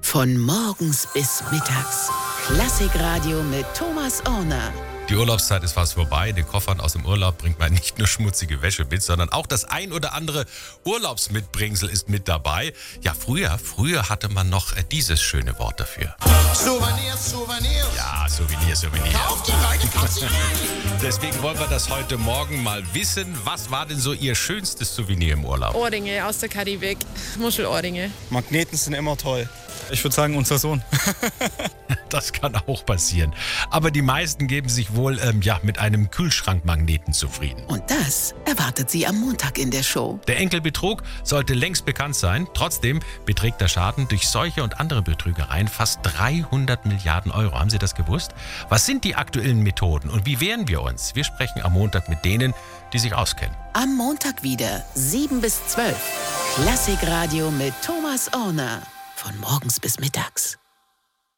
Von morgens bis mittags. Klassikradio mit Thomas Orner. Die Urlaubszeit ist fast vorbei. Den Koffern aus dem Urlaub bringt man nicht nur schmutzige Wäsche mit, sondern auch das ein oder andere Urlaubsmitbringsel ist mit dabei. Ja, früher hatte man noch dieses schöne Wort dafür. Souvenirs. Ja, Souvenir. Auf die Leute, kauft sie rein. Deswegen wollen wir das heute Morgen mal wissen. Was war denn so Ihr schönstes Souvenir im Urlaub? Ohrringe aus der Karibik, Muschelohrringe. Magneten sind immer toll. Ich würde sagen, unser Sohn. Das kann auch passieren. Aber die meisten geben sich wohl mit einem Kühlschrankmagneten zufrieden. Und das erwartet Sie am Montag in der Show. Der Enkelbetrug sollte längst bekannt sein. Trotzdem beträgt der Schaden durch solche und andere Betrügereien fast 300 Milliarden Euro. Haben Sie das gewusst? Was sind die aktuellen Methoden und wie wehren wir uns? Wir sprechen am Montag mit denen, die sich auskennen. Am Montag wieder 7 bis 12. Klassikradio mit Thomas Orner. Von morgens bis mittags.